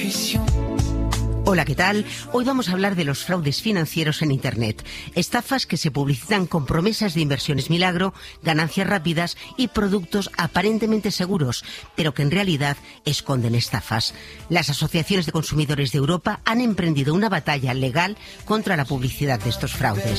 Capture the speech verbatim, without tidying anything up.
Hola, ¿qué tal? Hoy vamos a hablar de los fraudes financieros en Internet. Estafas que se publicitan con promesas de inversiones milagro, ganancias rápidas y productos aparentemente seguros, pero que en realidad esconden estafas. Las asociaciones de consumidores de Europa han emprendido una batalla legal contra la publicidad de estos fraudes.